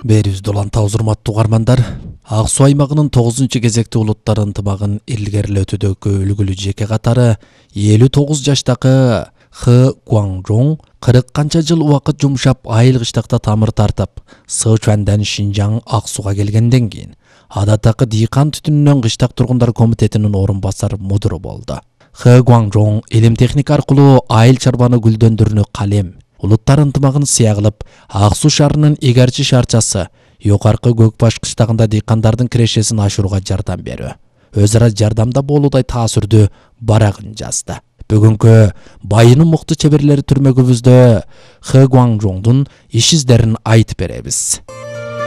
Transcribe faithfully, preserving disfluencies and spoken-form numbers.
Берүүбүздү улантабыз урматтуу угармандар. Ак Суу аймагынын тогузунчу кезекти улуттар ынтымагын илгерилетүүдөгү үлгүлүү жеке катары элүү тогуз жаштагы Хэ Гуанжоң кырк канча жыл убакыт жумшап айыл кыштакта тамыр тартып, Сычуандан Шинжаң Ак Сууга келгенден кийин адаттагы дыйкан түтүнүнөн кыштак тургундар комитетинин орун басар мудуру болду. Хэ Гуанжоң илим техника аркылуу айыл чарбаны гүлдөндүрүүнү калем, улуттар ынтымагын сыя кылып, Ак Суу шаарынын Игерчи шаарчасы, Жогорку Көкбаш кыштагында дыйкандардын кирешесин ашырууга жардам берүү, өз ара жардамда болуудай таасирдүү барагын жазды. Бүгүнкү байынын мыкты чеберлери түрмөгүбүздө Хэ Гуанжоңдун иш издерин айтып беребиз.